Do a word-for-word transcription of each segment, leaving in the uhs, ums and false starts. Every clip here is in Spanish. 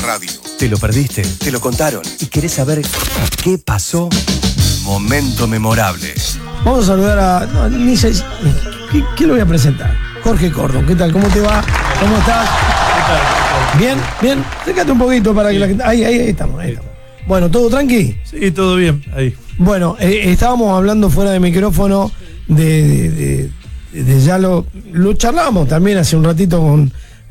radio. ¿Te lo perdiste? ¿Te lo contaron? ¿Y querés saber qué pasó? Momento memorable. Vamos a saludar a... No, ni sé, ¿qué, ¿Qué lo voy a presentar? Jorge Cordon, ¿qué tal? ¿Cómo te va? ¿Cómo estás? ¿Qué tal? ¿Bien? ¿Bien? Acércate un poquito para sí. que la gente... Ahí, ahí, ahí estamos, ahí estamos. Bueno, ¿todo tranqui? Sí, todo bien, ahí. Bueno, eh, estábamos hablando fuera de micrófono de... de, de, de ya lo, lo charlábamos también hace un ratito con,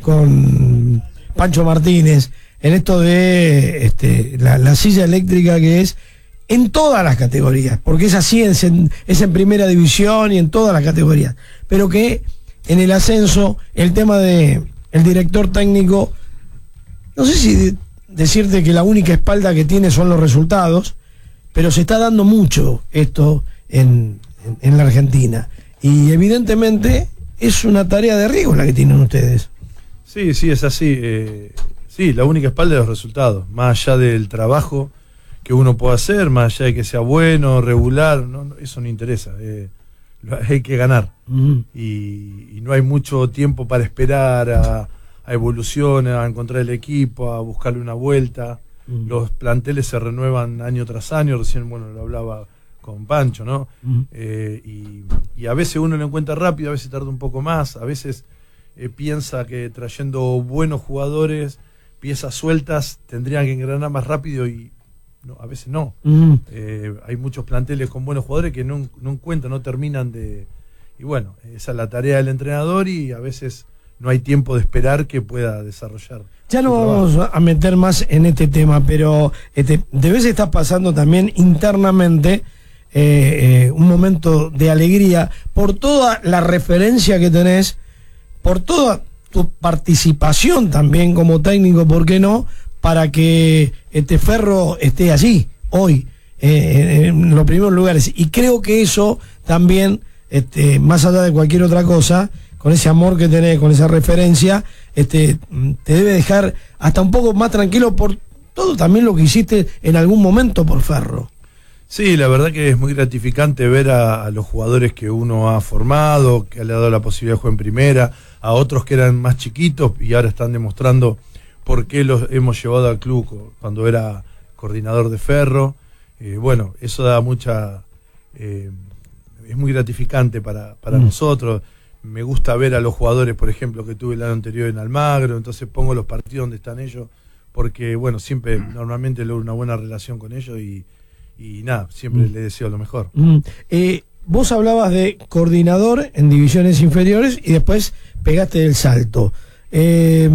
con Pancho Martínez, en esto de este, la, la silla eléctrica que es en todas las categorías, porque es así, es en, es en primera división y en todas las categorías, pero que en el ascenso, el tema de el director técnico, no sé si decirte que la única espalda que tiene son los resultados, pero se está dando mucho esto en, en, en la Argentina, y evidentemente es una tarea de riesgo la que tienen ustedes. Sí, sí, es así. Eh, sí, la única espalda de los resultados, más allá del trabajo que uno pueda hacer, más allá de que sea bueno, regular, no, no, eso no interesa. Eh, lo, hay que ganar. Uh-huh. y, y no hay mucho tiempo para esperar a, a evoluciones, a encontrar el equipo, a buscarle una vuelta. Uh-huh. Los planteles se renuevan año tras año, recién, bueno, lo hablaba con Pancho, ¿no? Uh-huh. eh, y, y a veces uno lo encuentra rápido, a veces tarda un poco más, a veces eh, piensa que trayendo buenos jugadores, piezas sueltas, tendrían que engranar más rápido y no, a veces no. Uh-huh. eh, hay muchos planteles con buenos jugadores que no, no encuentran, no terminan de... Y bueno, esa es la tarea del entrenador y a veces no hay tiempo de esperar que pueda desarrollar. Ya no vamos a meter más en este tema, pero este, de vez está pasando también internamente eh, eh, un momento de alegría por toda la referencia que tenés, por toda tu participación también como técnico, ¿por qué no? Para que este Ferro esté allí hoy, eh, en los primeros lugares. Y creo que eso también, este, más allá de cualquier otra cosa, con ese amor que tenés, con esa referencia, este, te debe dejar hasta un poco más tranquilo por todo también lo que hiciste en algún momento por Ferro. Sí, la verdad que es muy gratificante ver a, a los jugadores que uno ha formado, que le ha dado la posibilidad de jugar en primera, a otros que eran más chiquitos y ahora están demostrando por qué los hemos llevado al club cuando era coordinador de Ferro. Eh, bueno, eso da mucha... Eh, es muy gratificante para, para mm. nosotros. Me gusta ver a los jugadores, por ejemplo, que tuve el año anterior en Almagro, entonces pongo los partidos donde están ellos, porque, bueno, siempre, normalmente logro una buena relación con ellos y, y nada, siempre mm. les deseo lo mejor. Mm. Eh, vos hablabas de coordinador en divisiones inferiores y después pegaste el salto. Eh,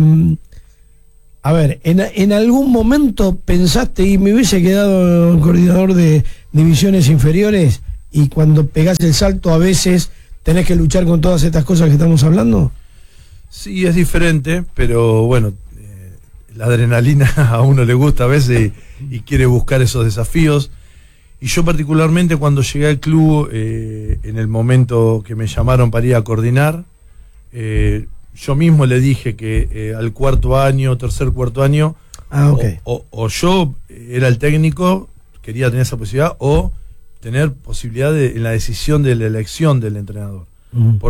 a ver, en, en algún momento pensaste y me hubiese quedado coordinador de divisiones inferiores y cuando pegás el salto a veces tenés que luchar con todas estas cosas que estamos hablando. Sí, es diferente, pero bueno, eh, la adrenalina a uno le gusta a veces y, y quiere buscar esos desafíos. Y yo particularmente cuando llegué al club, eh, en el momento que me llamaron para ir a coordinar, eh, yo mismo le dije que eh, al cuarto año, tercer, cuarto año, ah, okay. o, o, o yo era el técnico, quería tener esa posibilidad, o tener posibilidad de, en la decisión de la elección del entrenador. Uh-huh.